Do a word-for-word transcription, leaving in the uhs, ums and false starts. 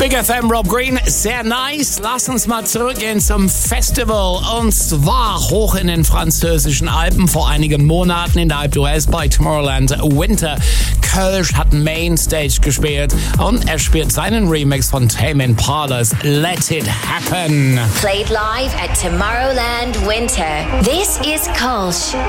Big F M, Rob Green, sehr nice. Lass uns mal zurückgehen zum Festival. Und zwar hoch in den französischen Alpen vor einigen Monaten in der Alpe d'Huez bei Tomorrowland Winter. Kölsch hat Mainstage gespielt und er spielt seinen Remix von Tame Impala's Let It Happen. Played live at Tomorrowland Winter. This is Kölsch.